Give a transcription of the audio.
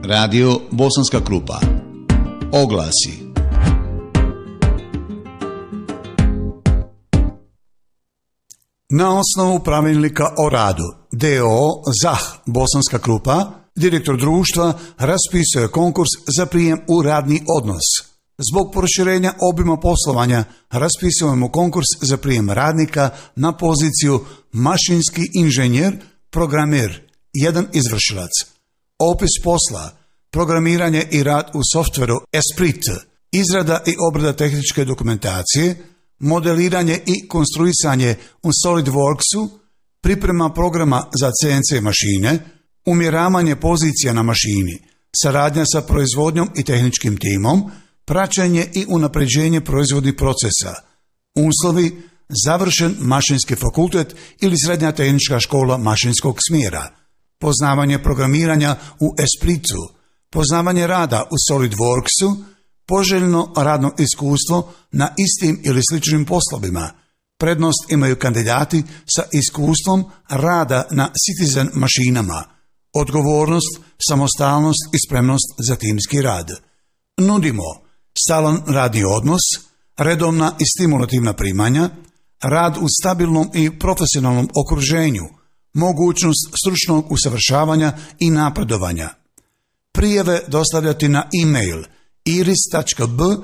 Radio Bosanska Krupa. Oglasi. Na osnovu pravilnika o radu D.O. ZAH Bosanska Krupa, direktor društva raspisuje konkurs za prijem u radni odnos. Zbog proširenja obima poslovanja raspisujemo konkurs za prijem radnika na poziciju mašinski inženjer, programer, 1 izvršilac. Opis posla: programiranje i rad u softveru Esprit, izrada i obrada tehničke dokumentacije, modeliranje i konstruisanje u SolidWorksu, priprema programa za CNC mašine, umjeravanje pozicija na mašini, saradnja sa proizvodnjom i tehničkim timom, praćenje i unapređenje proizvodnih procesa. Uslovi: završen mašinski fakultet ili srednja tehnička škola mašinskog smjera, poznavanje programiranja u Espritu, poznavanje rada u SolidWorksu, poželjno radno iskustvo na istim ili sličnim poslovima. Prednost imaju kandidati sa iskustvom rada na Citizen mašinama, odgovornost, samostalnost i spremnost za timski rad. Nudimo stalan radni odnos, redovna i stimulativna primanja, rad u stabilnom i profesionalnom okruženju, mogućnost stručnog usavršavanja i napredovanja. Prijave dostavljati na e-mail iris.b